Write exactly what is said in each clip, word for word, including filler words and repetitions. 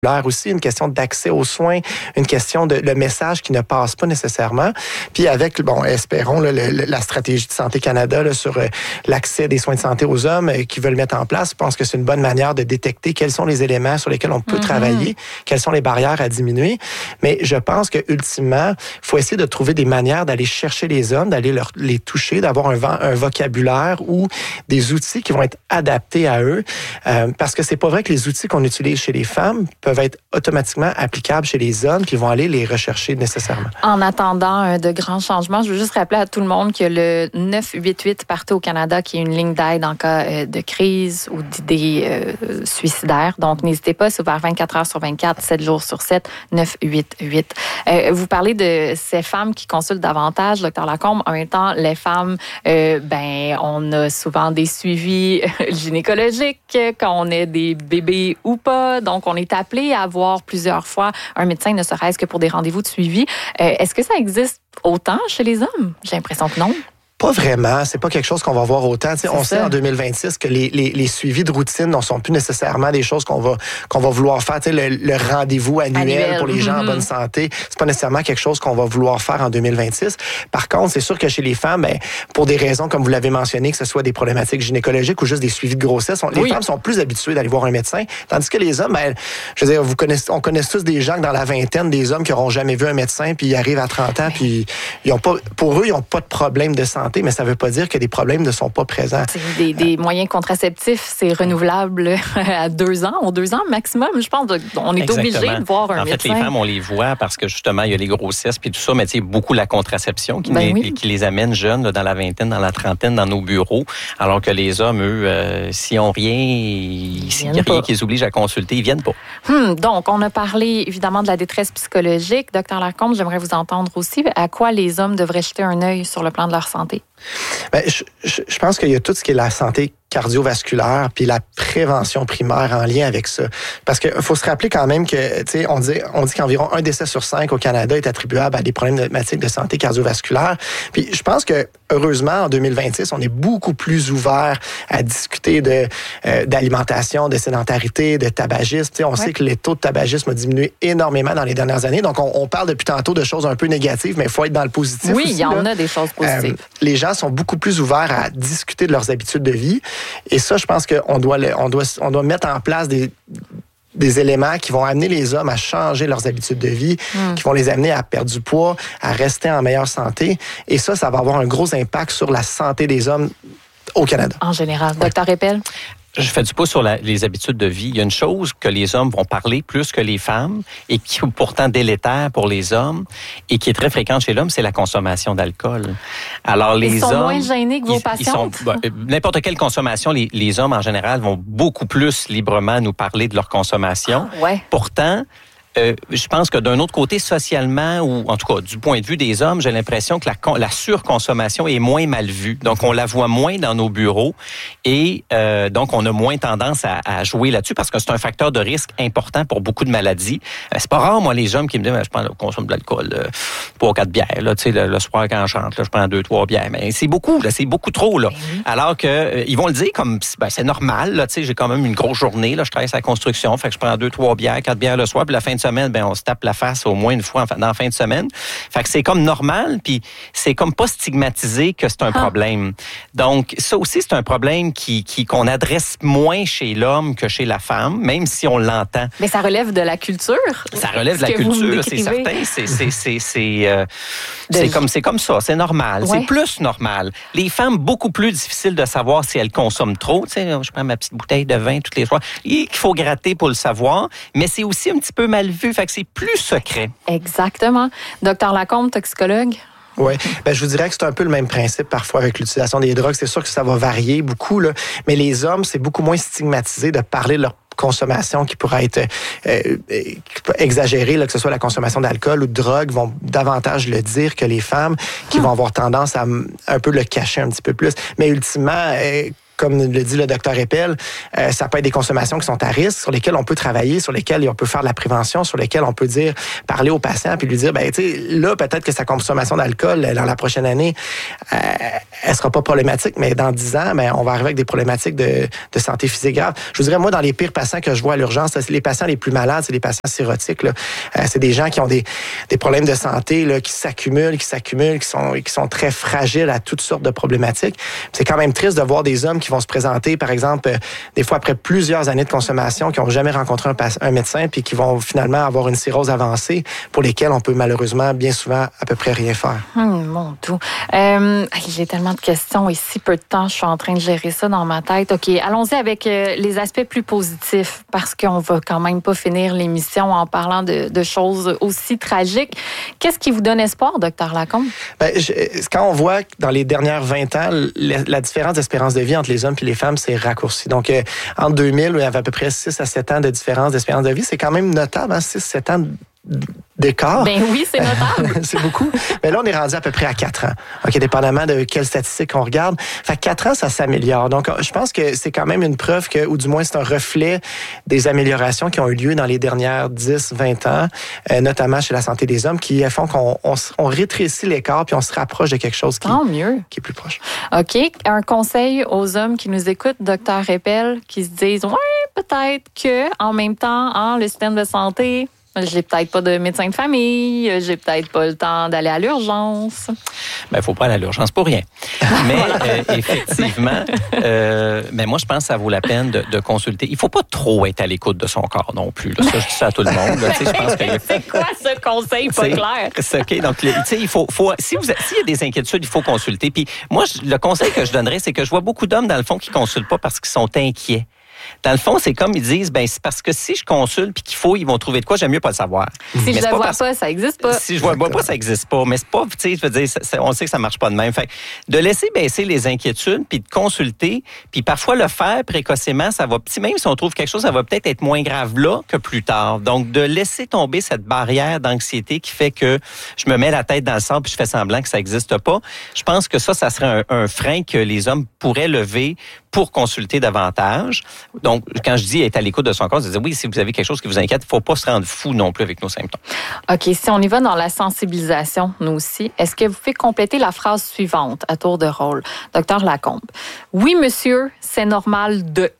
aussi, une question d'accès aux soins, une question de le message qui ne passe pas nécessairement. Puis avec, bon, espérons, là, le, le, la stratégie de Santé Canada là, sur euh, l'accès des soins de santé aux hommes euh, qui veulent mettre en place, je pense que c'est une bonne manière de détecter quels sont les éléments sur lesquels on peut mm-hmm. travailler, quelles sont les barrières à diminuer. Mais je pense que ultimement, il faut essayer de trouver des manières d'aller chercher les hommes, d'aller leur, les toucher, d'avoir un, un vocabulaire ou des outils qui vont être adaptés à eux. Euh, parce que c'est pas vrai que les outils qu'on utilise chez les femmes peuvent être automatiquement applicables chez les hommes qui vont aller les rechercher nécessairement. En attendant euh, de grands changements, je veux juste rappeler à tout le monde que le neuf huit huit Partout au Canada, qui est une ligne d'aide en cas euh, de crise ou d'idées euh, suicidaires. Donc, n'hésitez pas, c'est ouvert vingt-quatre heures sur vingt-quatre, sept jours sur sept, neuf huit huit. Euh, vous parlez de ces femmes qui consultent davantage, docteur Lacombe. En même temps, les femmes, euh, ben, on a souvent des suivis gynécologiques quand on est des bébés ou pas. Donc, on est appelé à voir plusieurs fois un médecin, ne serait-ce que pour des rendez-vous de suivi. Euh, est-ce que ça existe autant chez les hommes? J'ai l'impression que non. Pas vraiment. C'est pas quelque chose qu'on va voir autant. On ça. sait en deux mille vingt-six que les, les, les suivis de routine ne sont plus nécessairement des choses qu'on va, qu'on va vouloir faire. Le, le rendez-vous annuel, annuel pour les mm-hmm. gens en bonne santé, c'est pas nécessairement quelque chose qu'on va vouloir faire en deux mille vingt-six. Par contre, c'est sûr que chez les femmes, ben, pour des raisons, comme vous l'avez mentionné, que ce soit des problématiques gynécologiques ou juste des suivis de grossesse, on, oui. les femmes sont plus habituées d'aller voir un médecin. Tandis que les hommes, ben, je veux dire, vous connaissez, on connaît tous des gens que dans la vingtaine, des hommes qui n'auront jamais vu un médecin, puis ils arrivent à trente ans, puis ils ont pas, pour eux, ils n'ont pas de problème de santé, mais ça veut pas dire que des problèmes ne sont pas présents. Des, des moyens contraceptifs, c'est renouvelable à deux ans, ou deux ans maximum, je pense. On est Exactement. obligé de voir un en médecin. En fait, les femmes, on les voit parce que justement, il y a les grossesses puis tout ça, mais tu sais, beaucoup la contraception qui, ben les, oui. qui les amène jeunes là, dans la vingtaine, dans la trentaine, dans nos bureaux, alors que les hommes, eux, euh, s'ils n'ont rien, s'il n'y a rien qui les oblige à consulter, ils viennent pas. Hum, donc, on a parlé évidemment de la détresse psychologique. Docteur Lacombe, j'aimerais vous entendre aussi. À quoi les hommes devraient jeter un œil sur le plan de leur santé? Bien, je, je, je pense qu'il y a tout ce qui est la santé cardiovasculaire puis la prévention primaire en lien avec ça. Parce qu'il faut se rappeler quand même que, tu sais, on dit, on dit qu'environ un décès sur cinq au Canada est attribuable à des problématiques de santé cardiovasculaire. Puis je pense que, heureusement, en deux mille vingt-six, on est beaucoup plus ouvert à discuter de, euh, d'alimentation, de sédentarité, de tabagisme. Tu sais, on ouais. sait que les taux de tabagisme ont diminué énormément dans les dernières années. Donc, on, on parle depuis tantôt de choses un peu négatives, mais il faut être dans le positif Oui, aussi, il y en là. a des choses positives. Euh, les gens sont beaucoup plus ouverts à discuter de leurs habitudes de vie. Et ça, je pense qu'on doit, on doit, on doit mettre en place des, des éléments qui vont amener les hommes à changer leurs habitudes de vie, mm. qui vont les amener à perdre du poids, à rester en meilleure santé. Et ça, ça va avoir un gros impact sur la santé des hommes au Canada. En général. Docteur Eppel? Je fais du pouce sur la, les habitudes de vie. Il y a une chose que les hommes vont parler plus que les femmes et qui est pourtant délétère pour les hommes et qui est très fréquente chez l'homme, c'est la consommation d'alcool. Alors les ils sont hommes, moins gênés que vos ils, patientes. Ils sont, bah, n'importe quelle consommation, les, les hommes en général vont beaucoup plus librement nous parler de leur consommation. Ah, ouais. Pourtant, Euh, je pense que d'un autre côté, socialement, ou en tout cas du point de vue des hommes, j'ai l'impression que la, la surconsommation est moins mal vue. Donc, on la voit moins dans nos bureaux et euh, donc on a moins tendance à, à jouer là-dessus parce que c'est un facteur de risque important pour beaucoup de maladies. Euh, c'est pas rare, moi, les hommes qui me disent, je prends, je consomme de l'alcool, euh, trois, quatre bières, là, tu sais, le, le soir quand je rentre, là, je prends deux, trois bières. Mais c'est beaucoup, là, c'est beaucoup trop, là. Mm-hmm. Alors que euh, ils vont le dire comme, ben, c'est normal, là, tu sais, j'ai quand même une grosse journée, là, je travaille sur la construction, fait que je prends deux, trois bières, quatre bières le soir, puis la fin de semaine, ben on se tape la face au moins une fois dans la fin de semaine. Fait que c'est comme normal, puis c'est comme pas stigmatisé que c'est un ah. problème. Donc ça aussi c'est un problème qui, qui qu'on adresse moins chez l'homme que chez la femme, même si on l'entend. Mais ça relève de la culture. Ça relève de la culture, c'est certain. C'est c'est c'est c'est euh, c'est comme c'est comme ça, c'est normal. Ouais. C'est plus normal. Les femmes beaucoup plus difficile de savoir si elles consomment trop. Tu sais, je prends ma petite bouteille de vin toutes les soirs. Il faut gratter pour le savoir, mais c'est aussi un petit peu mal vu. Fait que c'est plus secret. Exactement. Docteur Lacombe, toxicologue. Oui, ben, je vous dirais que c'est un peu le même principe parfois avec l'utilisation des drogues. C'est sûr que ça va varier beaucoup, là, mais les hommes, c'est beaucoup moins stigmatisé de parler de leur consommation qui pourrait être euh, exagérée, là, que ce soit la consommation d'alcool ou de drogue, vont davantage le dire que les femmes qui hum. vont avoir tendance à un peu le cacher un petit peu plus. Mais ultimement, euh, comme le dit le docteur Eppel, euh, ça peut être des consommations qui sont à risque, sur lesquelles on peut travailler, sur lesquelles on peut faire de la prévention, sur lesquelles on peut dire, parler au patient puis lui dire, ben tu sais, là, peut-être que sa consommation d'alcool dans la prochaine année, euh, elle sera pas problématique, mais dans dix ans, ben, on va arriver avec des problématiques de, de santé physique grave. Je vous dirais, moi, dans les pires patients que je vois à l'urgence, c'est les patients les plus malades, c'est les patients cirrhotiques, là. Euh, c'est des gens qui ont des, des problèmes de santé, là, qui s'accumulent, qui s'accumulent, qui sont, qui sont très fragiles à toutes sortes de problématiques. C'est quand même triste de voir des hommes qui vont se présenter, par exemple, euh, des fois après plusieurs années de consommation, qui n'ont jamais rencontré un, un médecin, puis qui vont finalement avoir une cirrhose avancée, pour lesquelles on peut malheureusement, bien souvent, à peu près rien faire. Hum, mon Dieu. Euh, j'ai tellement de questions ici, peu de temps, je suis en train de gérer ça dans ma tête. OK, allons-y avec euh, les aspects plus positifs, parce qu'on va quand même pas finir l'émission en parlant de, de choses aussi tragiques. Qu'est-ce qui vous donne espoir, docteur Lacombe? Ben, je, quand on voit que dans les dernières vingt ans, la, la différence d'espérance de vie entre les hommes et les femmes s'est raccourcie. Donc, euh, en deux mille, il y avait à peu près six à sept ans de différence d'espérance de vie. C'est quand même notable, hein, six à sept ans d'écart. Ben oui, c'est notable. C'est beaucoup. Mais là, on est rendu à peu près à quatre ans. OK, dépendamment de quelles statistiques on regarde. Fait que quatre ans, ça s'améliore. Donc, je pense que c'est quand même une preuve que, ou du moins, c'est un reflet des améliorations qui ont eu lieu dans les dernières dix, vingt ans, euh, notamment chez la santé des hommes, qui font qu'on on, on rétrécit l'écart puis on se rapproche de quelque chose qui, mieux. qui est plus proche. OK. Un conseil aux hommes qui nous écoutent, docteur Eppel, qui se disent, ouais, peut-être que, en même temps, hein, le système de santé, j'ai peut-être pas de médecin de famille, j'ai peut-être pas le temps d'aller à l'urgence. Ben, il faut pas aller à l'urgence pour rien. Mais euh, effectivement, euh, mais moi, je pense que ça vaut la peine de, de consulter. Il faut pas trop être à l'écoute de son corps non plus. Là. Ça, je dis ça à tout le monde. Là. Je pense que c'est quoi ce conseil pas clair? C'est OK. Donc, tu sais, il faut, faut, si vous, s'il y a des inquiétudes, il faut consulter. Puis moi, je, le conseil que je donnerais, c'est que je vois beaucoup d'hommes, dans le fond, qui consultent pas parce qu'ils sont inquiets. Dans le fond, c'est comme ils disent, ben c'est parce que si je consulte puis qu'il faut, ils vont trouver de quoi, j'aime mieux pas le savoir. Si mais je ne le vois parce... pas, ça n'existe pas. Si je ne le vois pas, ça n'existe pas. Mais c'est pas, tu sais, je veux dire, c'est, on sait que ça marche pas de même. Fait de laisser baisser les inquiétudes puis de consulter, puis parfois le faire précocement, ça va, même si on trouve quelque chose, ça va peut-être être moins grave là que plus tard. Donc, de laisser tomber cette barrière d'anxiété qui fait que je me mets la tête dans le sable puis je fais semblant que ça n'existe pas. Je pense que ça, ça serait un, un frein que les hommes pourraient lever pour consulter davantage. Donc, quand je dis être à l'écoute de son corps, c'est dire oui, si vous avez quelque chose qui vous inquiète, il ne faut pas se rendre fou non plus avec nos symptômes. OK, si on y va dans la sensibilisation, nous aussi, est-ce que vous pouvez compléter la phrase suivante à tour de rôle? Docteur Lacombe. Oui, monsieur, c'est normal de...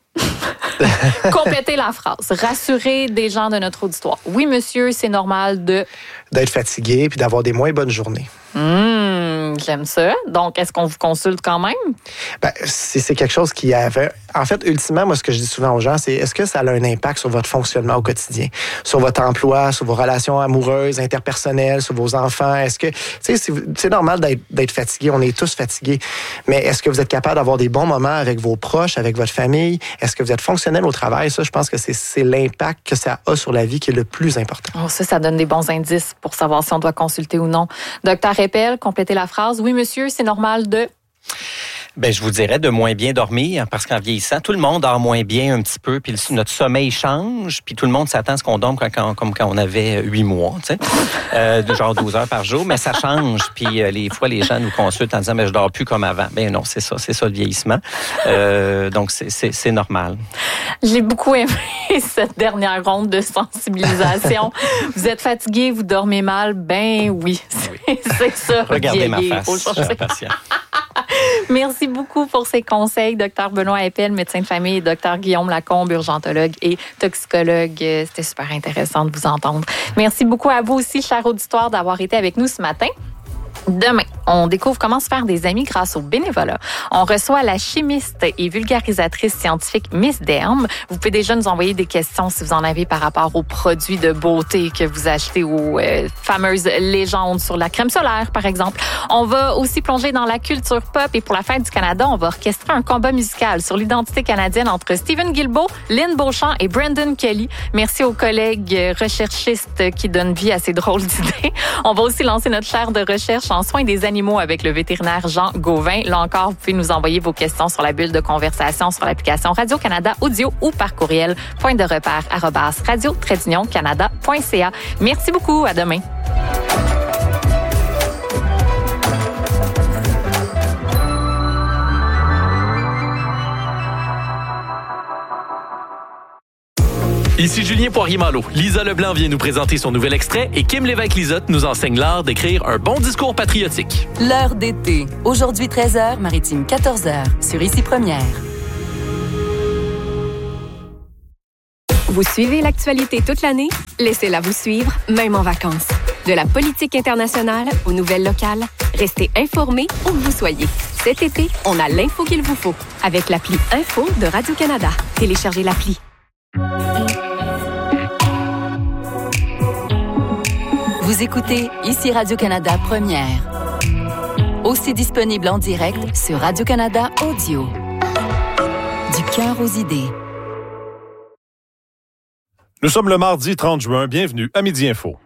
Complétez la phrase. Rassurer des gens de notre auditoire. Oui, monsieur, c'est normal de... D'être fatigué puis d'avoir des moins bonnes journées. Mmh, j'aime ça. Donc, est-ce qu'on vous consulte quand même? Ben, c'est, c'est quelque chose qui avait... En fait, ultimement, moi, ce que je dis souvent aux gens, c'est est-ce que ça a un impact sur votre fonctionnement au quotidien? Sur votre emploi, sur vos relations amoureuses, interpersonnelles, sur vos enfants? Est-ce que... Tu sais, c'est, c'est normal d'être, d'être fatigué. On est tous fatigués. Mais est-ce que vous êtes capable d'avoir des bons moments avec vos proches, avec votre famille? Est-ce que vous êtes fonctionnel au travail? Ça, je pense que c'est, c'est l'impact que ça a sur la vie qui est le plus important. Oh, ça, ça donne des bons indices pour savoir si on doit consulter ou non. Docteur Eppel, complétez la phrase. Oui, monsieur, c'est normal de... Ben, je vous dirais de moins bien dormir, parce qu'en vieillissant, tout le monde dort moins bien un petit peu, puis notre sommeil change, puis tout le monde s'attend à ce qu'on dorme quand, quand, comme quand on avait huit mois, tu sais, euh, de genre douze heures par jour, mais ça change, puis euh, les fois, les gens nous consultent en disant, mais je dors plus comme avant. Ben non, c'est ça, c'est ça le vieillissement. Euh, donc, c'est, c'est, c'est normal. J'ai beaucoup aimé cette dernière ronde de sensibilisation. Vous êtes fatigué, vous dormez mal, ben oui, c'est, c'est ça. Regardez ma face, cher patient. Merci beaucoup pour ces conseils, docteur Benoît Eppel, médecin de famille, et docteur Guillaume Lacombe, urgentologue et toxicologue. C'était super intéressant de vous entendre. Merci beaucoup à vous aussi, cher auditoire, d'avoir été avec nous ce matin. Demain, on découvre comment se faire des amis grâce au bénévolat. On reçoit la chimiste et vulgarisatrice scientifique Miss Derme. Vous pouvez déjà nous envoyer des questions si vous en avez par rapport aux produits de beauté que vous achetez, aux euh, fameuses légendes sur la crème solaire, par exemple. On va aussi plonger dans la culture pop et pour la fête du Canada, on va orchestrer un combat musical sur l'identité canadienne entre Stephen Guilbeault, Lynn Beauchamp et Brandon Kelly. Merci aux collègues recherchistes qui donnent vie à ces drôles d'idées. On va aussi lancer notre chaire de recherche en soins des animaux avec le vétérinaire Jean Gauvin. Là encore, vous pouvez nous envoyer vos questions sur la bulle de conversation sur l'application Radio-Canada Audio ou par courriel point de repère arobase radio trait d'union canada point c a. Merci beaucoup. À demain. Ici Julien Poirier-Malo. Lisa Leblanc vient nous présenter son nouvel extrait et Kim Lévesque-Lisotte nous enseigne l'art d'écrire un bon discours patriotique. L'heure d'été. Aujourd'hui treize heures, Maritime quatorze heures, sur Ici Première. Vous suivez l'actualité toute l'année? Laissez-la vous suivre, même en vacances. De la politique internationale aux nouvelles locales, restez informés où que vous soyez. Cet été, on a l'info qu'il vous faut avec l'appli Info de Radio-Canada. Téléchargez l'appli. Vous écoutez Ici Radio-Canada Première. Aussi disponible en direct sur Radio-Canada Audio. Du cœur aux idées. Nous sommes le mardi trente juin. Bienvenue à Midi Info.